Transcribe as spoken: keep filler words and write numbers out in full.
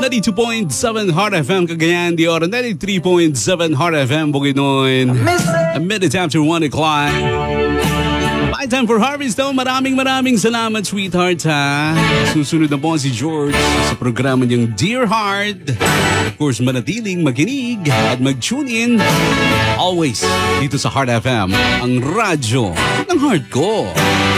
ninety-two point seven Heart F M Cagayan de Oro, ninety-three point seven Heart F M Bukidnon. A minute after one o'clock. My time for Harvest Stone. Maraming maraming salamat, sweetheart, ha. Susunod na po si George sa programa niyang Dear Heart. Of course, manatiling makinig at mag-tune in always dito sa Heart F M, ang radyo ng heart ko.